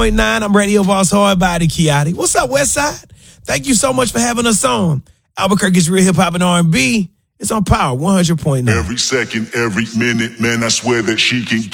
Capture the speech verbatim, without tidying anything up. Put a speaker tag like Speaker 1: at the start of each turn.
Speaker 1: point nine, I'm Radio Boss Hard Body Kiati. What's up, Westside? Thank you so much for having us on. Albuquerque's real hip hop and R and B. It's on Power one hundred point nine.
Speaker 2: Every second, every minute, man, I swear that she can